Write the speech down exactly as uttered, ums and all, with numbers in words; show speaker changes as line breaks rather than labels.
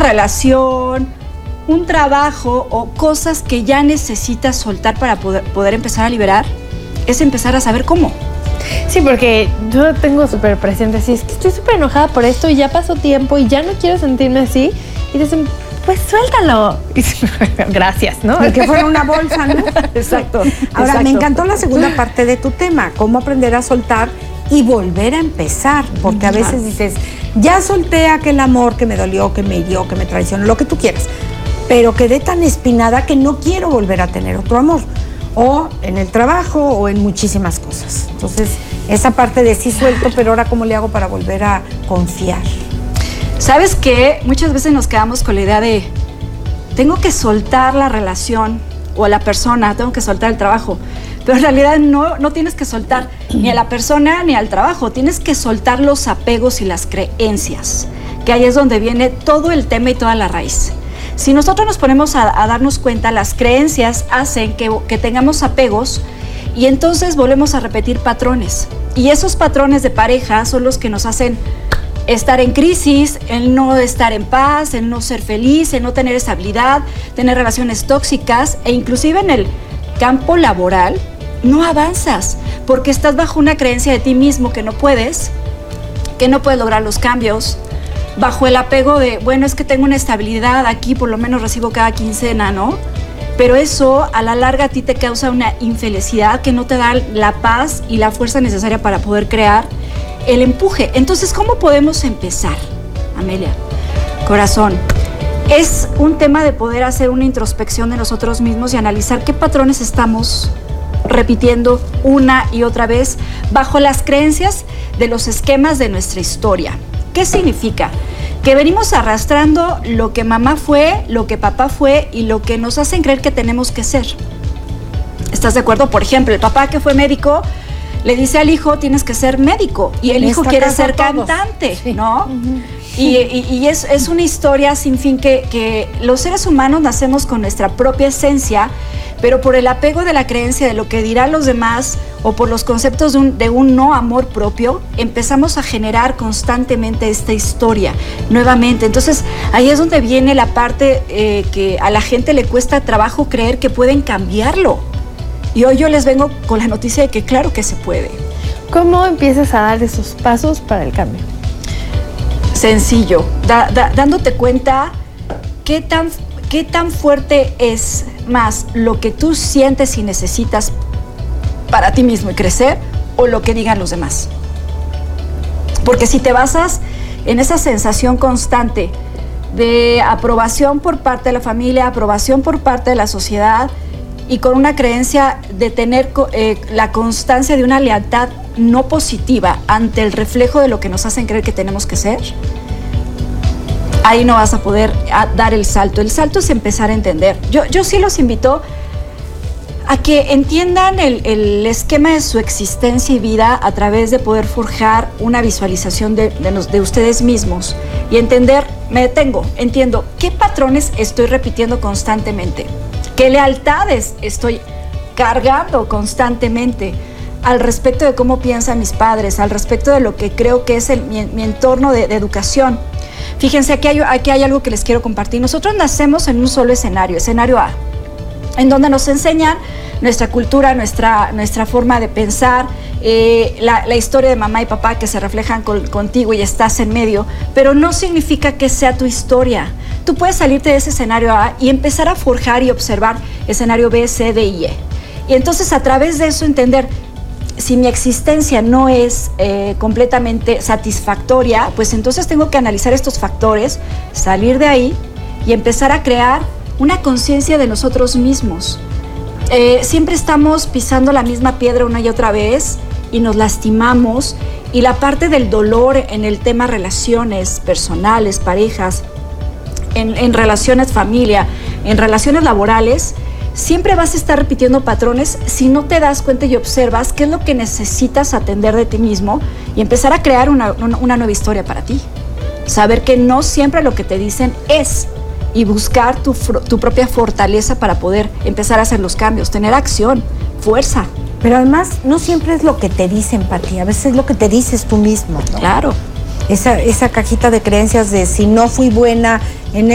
relación, un trabajo o cosas que ya necesitas soltar para poder, poder empezar a liberar, es empezar a saber cómo.
Sí, porque yo tengo súper presente, sí, es que estoy súper enojada por esto y ya pasó tiempo y ya no quiero sentirme así. Y dicen, pues suéltalo. Y gracias, ¿no?
El que fuera una bolsa, ¿no?
Exacto.
Ahora,
exacto.
me encantó la segunda parte de tu tema, cómo aprender a soltar y volver a empezar, porque a veces dices, ya solté aquel amor que me dolió, que me hirió, que me traicionó, lo que tú quieras, pero quedé tan espinada que no quiero volver a tener otro amor, o en el trabajo o en muchísimas cosas. Entonces, esa parte de sí suelto, pero ahora ¿cómo le hago para volver a confiar?
¿Sabes qué? Muchas veces nos quedamos con la idea de tengo que soltar la relación o a la persona, tengo que soltar el trabajo, pero en realidad no, no tienes que soltar ni a la persona ni al trabajo, tienes que soltar los apegos y las creencias, que ahí es donde viene todo el tema y toda la raíz. Si nosotros nos ponemos a, a darnos cuenta, las creencias hacen que, que tengamos apegos y entonces volvemos a repetir patrones. Y esos patrones de pareja son los que nos hacen estar en crisis, el no estar en paz, el no ser feliz, el no tener estabilidad, tener relaciones tóxicas e inclusive en el campo laboral no avanzas porque estás bajo una creencia de ti mismo que no puedes, que no puedes lograr los cambios, bajo el apego de, bueno, es que tengo una estabilidad aquí, por lo menos recibo cada quincena, ¿no? Pero eso a la larga a ti te causa una infelicidad que no te da la paz y la fuerza necesaria para poder crear el empuje. Entonces, ¿cómo podemos empezar, Amelia? Corazón, es un tema de poder hacer una introspección de nosotros mismos y analizar qué patrones estamos repitiendo una y otra vez bajo las creencias de los esquemas de nuestra historia. ¿Qué significa? Que venimos arrastrando lo que mamá fue, lo que papá fue y lo que nos hacen creer que tenemos que ser. ¿Estás de acuerdo? Por ejemplo, el papá que fue médico le dice al hijo, tienes que ser médico, y el hijo quiere ser cantante, sí, ¿no? Uh-huh. Y, y, y es, es una historia sin fin que, que los seres humanos nacemos con nuestra propia esencia, pero por el apego de la creencia de lo que dirán los demás o por los conceptos de un, de un no amor propio, empezamos a generar constantemente esta historia nuevamente. Entonces, ahí es donde viene la parte eh, que a la gente le cuesta trabajo creer que pueden cambiarlo. Y hoy yo les vengo con la noticia de que claro que se puede.
¿Cómo empiezas a dar esos pasos para el cambio?
Sencillo, da, da, dándote cuenta qué tan, qué tan fuerte es más lo que tú sientes y necesitas para ti mismo y crecer o lo que digan los demás. Porque si te basas en esa sensación constante de aprobación por parte de la familia, aprobación por parte de la sociedad, y con una creencia de tener eh, la constancia de una lealtad no positiva ante el reflejo de lo que nos hacen creer que tenemos que ser, ahí no vas a poder a, dar el salto. El salto es empezar a entender. Yo, yo sí los invito a que entiendan el, el esquema de su existencia y vida a través de poder forjar una visualización de, de, los, de ustedes mismos y entender, me detengo, entiendo qué patrones estoy repitiendo constantemente. ¿Qué lealtades estoy cargando constantemente al respecto de cómo piensan mis padres, al respecto de lo que creo que es el, mi, mi entorno de, de educación? Fíjense, aquí hay, aquí hay algo que les quiero compartir. Nosotros nacemos en un solo escenario, escenario A, en donde nos enseñan nuestra cultura, nuestra, nuestra forma de pensar, eh, la, la historia de mamá y papá que se reflejan con, contigo y estás en medio, pero no significa que sea tu historia. Tú puedes salirte de ese escenario A y empezar a forjar y observar escenario B, C, D y E. Y entonces a través de eso entender, si mi existencia no es eh, completamente satisfactoria, pues entonces tengo que analizar estos factores, salir de ahí y empezar a crear una conciencia de nosotros mismos. Eh, siempre estamos pisando la misma piedra una y otra vez y nos lastimamos, y la parte del dolor en el tema relaciones personales, parejas, en, en relaciones familia, en relaciones laborales, siempre vas a estar repitiendo patrones si no te das cuenta y observas qué es lo que necesitas atender de ti mismo y empezar a crear una, una, una nueva historia para ti. Saber que no siempre lo que te dicen es, y buscar tu, tu propia fortaleza para poder empezar a hacer los cambios, tener acción, fuerza.
Pero además no siempre es lo que te dicen, Pati, a veces es lo que te dices tú mismo, ¿no?
Claro.
Esa, esa cajita de creencias de si no fui buena en